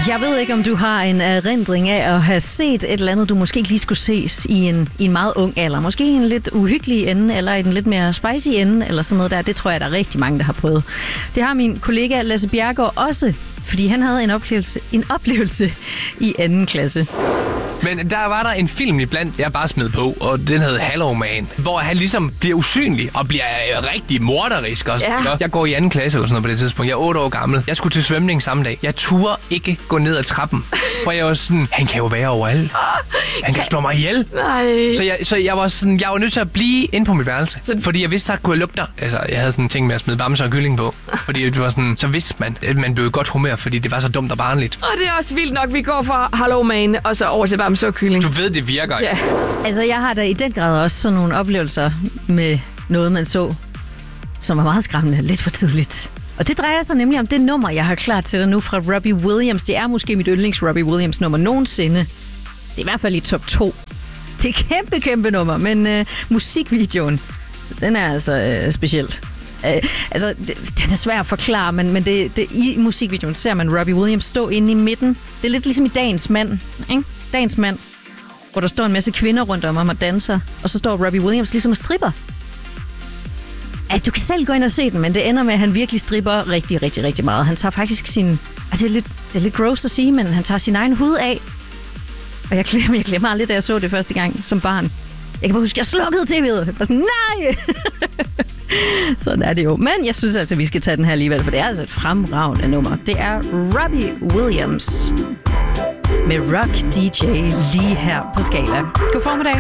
Jeg ved ikke, om du har en erindring af at have set et eller andet, du måske ikke lige skulle ses i en meget ung alder. Måske en lidt uhyggelig ende, eller en lidt mere spicy ende, eller sådan noget der. Det tror jeg, der er rigtig mange, der har prøvet. Det har min kollega Lasse Bjerregaard også, fordi han havde en oplevelse i 2. klasse. Men der var der en film iblandt, jeg bare smed på, og den hed Hello Man, hvor han ligesom bliver usynlig og bliver rigtig morderisk også. Ja. Jeg går i 2. klasse eller sådan noget på det tidspunkt. Jeg er 8 år gammel. Jeg skulle til svømning samme dag. Jeg turde ikke gå ned ad trappen, for jeg var sådan, han kan jo være overalt. Han kan slå mig ihjel. Nej. Så jeg var sådan, jeg var nødt til at blive inde på mit værelse, fordi jeg vidste, så kunne jeg lugte. Altså, jeg havde sådan en ting med at smide bamser og kylling på, fordi det var sådan, så vidste man, at man blev i godt humør, fordi det var så dumt og barnligt. Og det er også vildt nok, vi går fra Hello Man og så over til bamser og kylling. Du ved, det virker. Ja. Altså, jeg har da i den grad også sådan nogle oplevelser med noget, man så, som var meget skræmmende, lidt for tidligt. Og det drejer sig nemlig om det nummer, jeg har klar til dig nu fra Robbie Williams. Det er måske mit yndlings Robbie Williams nummer nogensinde. Det er i hvert fald i top 2. Det er kæmpe nummer, men musikvideoen, den er altså specielt. Altså, den er svær at forklare, men i musikvideoen ser man Robbie Williams stå inde i midten. Det er lidt ligesom i Dagens Mand, ikke? Dagens Mand, hvor der står en masse kvinder rundt om ham og danser, og så står Robbie Williams ligesom og stripper. Du kan selv gå ind og se den, men det ender med, at han virkelig stripper rigtig meget. Han tager faktisk sin... Altså, det er lidt gross at sige, men han tager sin egen hud af. Og jeg glemmer aldrig, da jeg så det første gang som barn. Jeg kan bare huske, at jeg slukkede tv'et. Og sådan, nej! Sådan er det jo. Men jeg synes altså, at vi skal tage den her alligevel, for det er altså et fremragende nummer. Det er Robbie Williams med Rock DJ lige her på Skala. God formiddag.